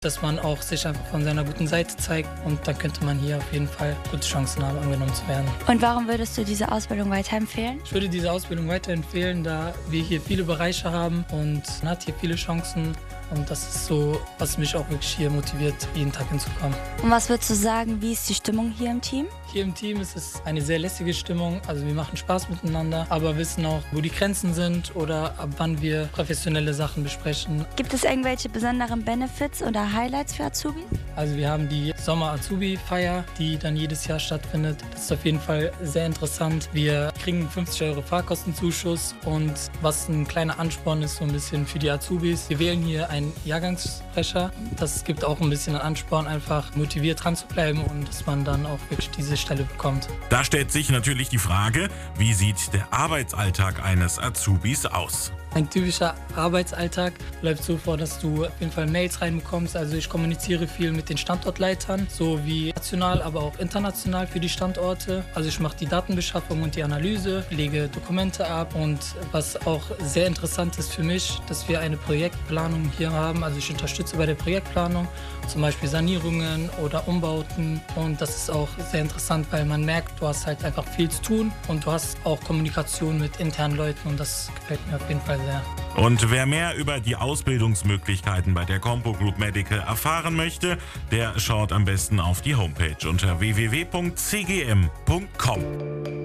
dass man auch sich einfach von seiner guten Seite zeigt und dann könnte man hier auf jeden Fall gute Chancen haben, angenommen zu werden. Und warum würdest du diese Ausbildung weiterempfehlen? Ich würde diese Ausbildung weiterempfehlen, da wir hier viele Bereiche haben und man hat hier viele Chancen. Und das ist so, was mich auch wirklich hier motiviert, jeden Tag hinzukommen. Und was würdest du sagen, wie ist die Stimmung hier im Team? Hier im Team ist es eine sehr lässige Stimmung. Also wir machen Spaß miteinander, aber wissen auch, wo die Grenzen sind oder ab wann wir professionelle Sachen besprechen. Gibt es irgendwelche besonderen Benefits oder Highlights für Azubis? Also wir haben die Sommer-Azubi-Feier, die dann jedes Jahr stattfindet. Das ist auf jeden Fall sehr interessant. Wir kriegen 50 € Fahrkostenzuschuss und was ein kleiner Ansporn ist so ein bisschen für die Azubis. Wir wählen hier einen Jahrgangssprecher. Das gibt auch ein bisschen einen Ansporn, einfach motiviert dran zu bleiben und dass man dann auch wirklich diese Stelle bekommt. Da stellt sich natürlich die Frage, wie sieht der Arbeitsalltag eines Azubis aus? Ein typischer Arbeitsalltag läuft so vor, dass du auf jeden Fall Mails reinbekommst. Also ich kommuniziere viel mit den Standortleitern, sowie national, aber auch international für die Standorte. Also ich mache die Datenbeschaffung und die Analyse, lege Dokumente ab und was auch sehr interessant ist für mich, dass wir eine Projektplanung hier haben. Also ich unterstütze bei der Projektplanung, zum Beispiel Sanierungen oder Umbauten und das ist auch sehr interessant, weil man merkt, du hast halt einfach viel zu tun und du hast auch Kommunikation mit internen Leuten und das gefällt mir auf jeden Fall sehr. Und wer mehr über die Ausbildungsmöglichkeiten bei der Compo Group Medical erfahren möchte, der schaut am besten auf die Homepage unter www.cgm.com.